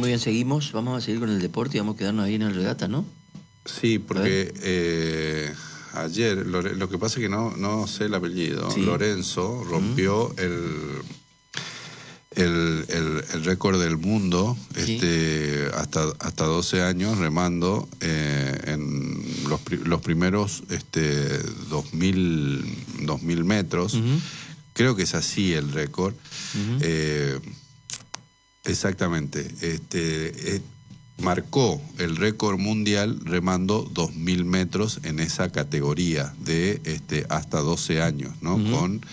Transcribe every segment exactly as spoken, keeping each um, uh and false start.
Muy bien, seguimos. Vamos a seguir con el deporte y vamos a quedarnos ahí en el regata, ¿no? Sí, porque eh, ayer, lo, lo que pasa es que no, no sé el apellido, sí. Lorenzo rompió mm. el... el, el, el récord del mundo, sí. este, hasta, hasta doce años remando eh, en los, los primeros este, dos mil metros. Uh-huh. Creo que es así el récord. Uh-huh. eh, exactamente. Este, eh, marcó el récord mundial remando dos mil metros en esa categoría de este, hasta doce años, ¿no? Uh-huh. Con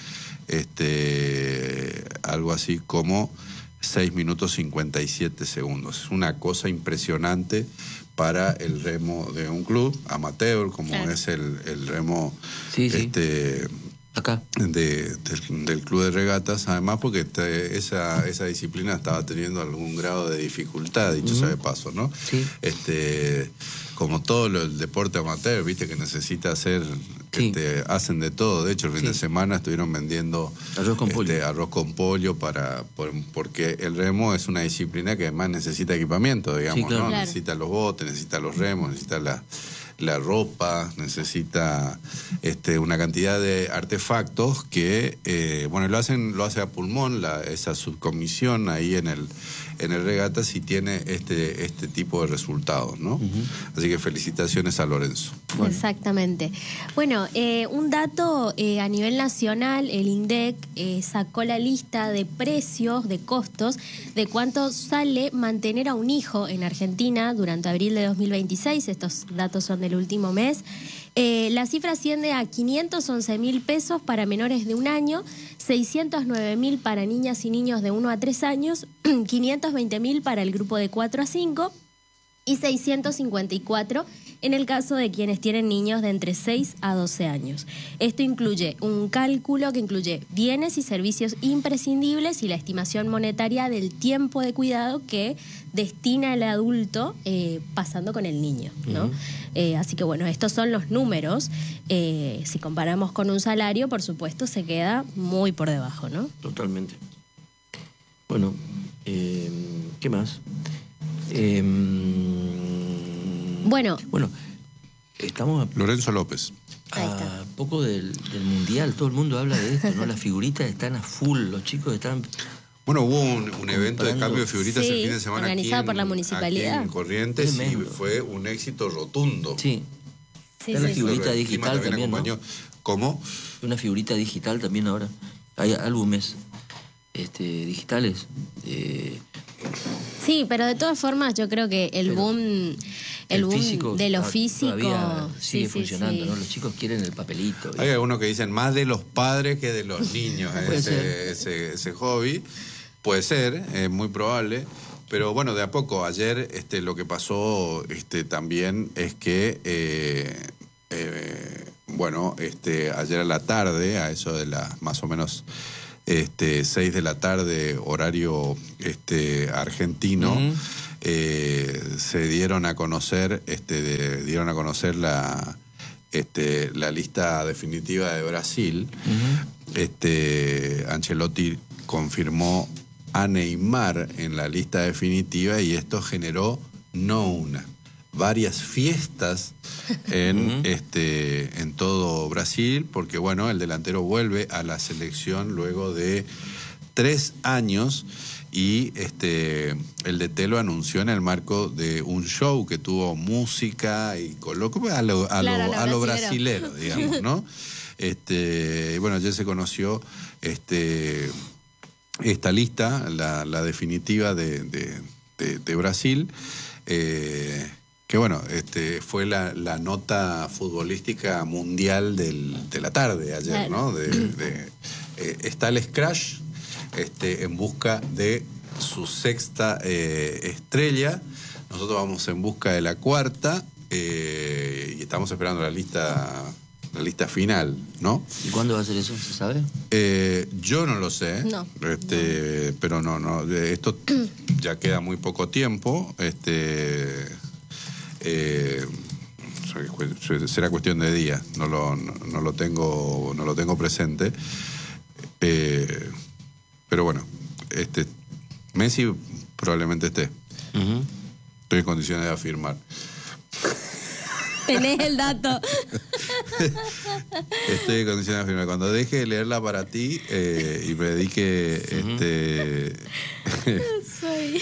este algo así como seis minutos cincuenta y siete segundos. Es una cosa impresionante para el remo de un club amateur, como claro. es el, el remo sí, este sí. Acá. De, del, del club de regatas, además porque te, esa, esa disciplina estaba teniendo algún grado de dificultad, dicho uh-huh. sea de paso, ¿no? Sí. Este, como todo lo, el deporte amateur, viste que necesita hacer, sí. este, hacen de todo. De hecho, el fin sí. de semana estuvieron vendiendo arroz con pollo, este, arroz con pollo para, por, porque el remo es una disciplina que además necesita equipamiento, digamos, sí, claro. ¿no? Claro. Necesita los botes, necesita los remos, necesita la la ropa, necesita este, una cantidad de artefactos que, eh, bueno, lo hacen, lo hace a pulmón, la, esa subcomisión ahí en el, en el regata, si tiene este, este tipo de resultados, ¿no? Uh-huh. Así que felicitaciones a Lorenzo. Bueno. Exactamente. Bueno, eh, un dato eh, a nivel nacional, el INDEC eh, sacó la lista de precios, de costos, de cuánto sale mantener a un hijo en Argentina durante abril de dos mil veintiséis. Estos datos son de el último mes. Eh, la cifra asciende a quinientos once mil pesos para menores de un año, seiscientos nueve mil para niñas y niños de uno a tres años, quinientos veinte mil para el grupo de cuatro a cinco y seiscientos cincuenta y cuatro en el caso de quienes tienen niños de entre seis a doce años. Esto incluye un cálculo que incluye bienes y servicios imprescindibles y la estimación monetaria del tiempo de cuidado que destina el adulto eh, pasando con el niño, ¿no? Uh-huh. Eh, así que bueno, estos son los números. Eh, si comparamos con un salario, por supuesto, se queda muy por debajo, ¿no? Totalmente. Bueno, eh, ¿qué más? Eh, bueno, bueno, estamos a, Lorenzo López. A poco del, del mundial, todo el mundo habla de esto, ¿no? Las figuritas están a full, los chicos están... Bueno, hubo un, un evento de cambio de figuritas sí, el fin de semana organizado aquí en, por la municipalidad. Aquí en Corrientes Tremendo. Y fue un éxito rotundo. Sí. Sí, Está sí, la figurita sí. digital también, también ¿no? ¿Cómo? Una figurita digital también ahora. Hay álbumes este, digitales. Eh... Sí, pero de todas formas yo creo que el pero boom, el, el boom físico de lo físico sigue sí, funcionando, sí, sí. ¿no? Los chicos quieren el papelito. Hay algunos que dicen más de los padres que de los niños ese, ese, ese hobby. Puede ser, es eh, muy probable, pero bueno, de a poco. Ayer este, lo que pasó este, también es que, eh, eh, bueno, este, ayer a la tarde, a eso de las más o menos este, seis de la tarde, horario este, argentino, uh-huh. eh, se dieron a conocer, este, de, dieron a conocer la, este, la lista definitiva de Brasil. Uh-huh. Este, Ancelotti confirmó a Neymar en la lista definitiva y esto generó no una, varias fiestas en uh-huh. este en todo Brasil, porque bueno, el delantero vuelve a la selección luego de tres años y este el D T lo anunció en el marco de un show que tuvo música y coloco a lo, a claro, lo, a lo brasilero, digamos, ¿no? Este, bueno, ayer se conoció este esta lista, la, la definitiva de, de, de, de Brasil, eh, que bueno, este, fue la, la nota futbolística mundial del, de la tarde ayer, ¿no? De, de, eh, está el Scratch este, en busca de su sexta eh, estrella, nosotros vamos en busca de la cuarta eh, y estamos esperando la lista... la lista final, ¿no? ¿Y cuándo va a ser eso? ¿Se sabe? Eh, yo no lo sé. No. Este, no. Pero no, no. Esto ya queda muy poco tiempo. Este, eh, será cuestión de días. No lo, no, no lo tengo, no lo tengo presente. Eh, pero bueno, este, Messi probablemente esté. Uh-huh. Estoy en condiciones de afirmar. Tenés el dato. Estoy en condiciones de afirmar. Cuando deje de leerla para ti eh, y me dedique... Uh-huh. este... Soy...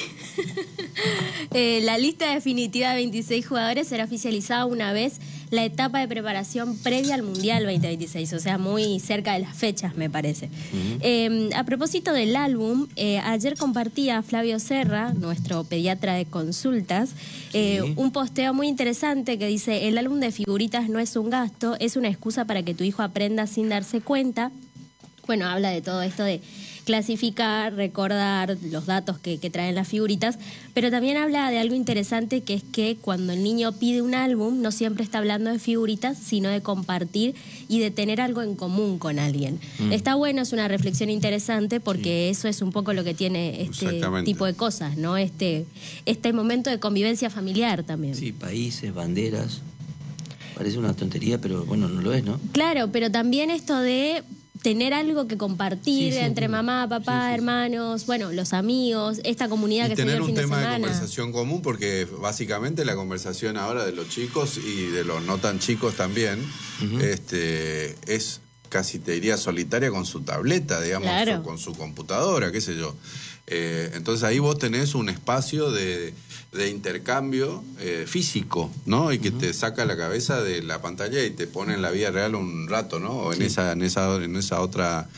eh, la lista definitiva de veintiséis jugadores será oficializada una vez la etapa de preparación previa al Mundial veinte veintiséis, o sea, muy cerca de las fechas, me parece. Uh-huh. eh, a propósito del álbum, eh, ayer compartía Flavio Serra, nuestro pediatra de consultas, eh, sí. un posteo muy interesante que dice: el álbum de figuritas no es un gasto, es una excusa para que tu hijo aprenda sin darse cuenta. Bueno, habla de todo esto de clasificar, recordar los datos que, que traen las figuritas, pero también habla de algo interesante, que es que cuando el niño pide un álbum no siempre está hablando de figuritas, sino de compartir y de tener algo en común con alguien. Mm. Está bueno, es una reflexión interesante, porque sí. eso es un poco lo que tiene este tipo de cosas, ¿no? Este, este momento de convivencia familiar también. Sí, países, banderas. Parece una tontería, pero bueno, no lo es, ¿no? Claro, pero también esto de tener algo que compartir sí, sí, entre sí. mamá, papá, sí, sí. hermanos, bueno, los amigos, esta comunidad y que se vive el fin de semana. Tener un tema de conversación común, porque básicamente la conversación ahora de los chicos y de los no tan chicos también, uh-huh. este, es casi, te diría, solitaria con su tableta, digamos, claro. con su computadora, qué sé yo. Eh, entonces ahí vos tenés un espacio de, de intercambio eh, físico, ¿no? Y que uh-huh. te saca la cabeza de la pantalla y te pone en la vida real un rato, ¿no? O en sí. esa, en esa, en esa otra,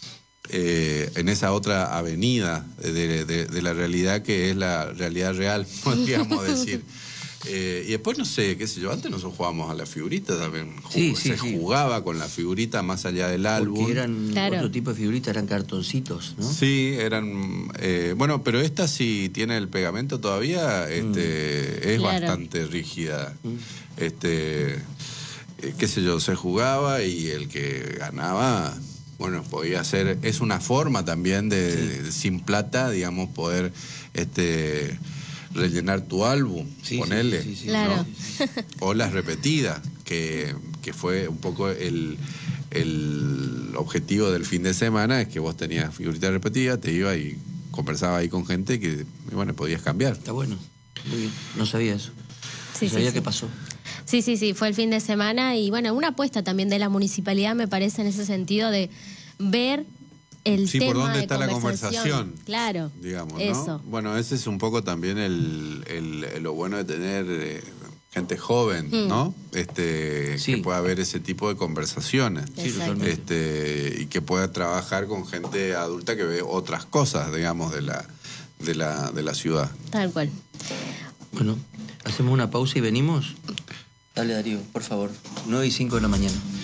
eh, en esa otra avenida de, de, de la realidad, que es la realidad real, podríamos decir. Eh, y después, no sé, qué sé yo, antes nosotros jugábamos a la figurita también. Sí, sí, se sí. jugaba con la figurita más allá del álbum. Porque eran claro. otro tipo de figuritas, eran cartoncitos, ¿no? Sí, eran... Eh, bueno, pero esta sí tiene el pegamento todavía, este, mm. es claro. bastante rígida. Mm. Este, eh, qué sé yo, se jugaba y el que ganaba, bueno, podía ser... Es una forma también de, sí. de sin plata, digamos, poder... este rellenar tu álbum, sí, ponerle, sí, sí, sí, claro. ¿no? O las repetidas, que, que fue un poco el, el objetivo del fin de semana, es que vos tenías figuritas repetidas, te ibas y conversabas ahí con gente que, y bueno, podías cambiar. Está bueno, muy bien, no sabía eso, sí, no sabía sí, qué sí. pasó. Sí, sí, sí, fue el fin de semana y bueno, una apuesta también de la municipalidad, me parece, en ese sentido de ver el sí, tema por dónde de está la conversación, claro, digamos, ¿no? Eso. Bueno, ese es un poco también el, el lo bueno de tener eh, gente joven, mm. ¿no? Este, sí. que pueda haber ese tipo de conversaciones, sí, este, y que pueda trabajar con gente adulta que ve otras cosas, digamos, de la, de la, de la ciudad. Tal cual. Bueno, hacemos una pausa y venimos. Dale, Darío, por favor. nueve y cinco de la mañana.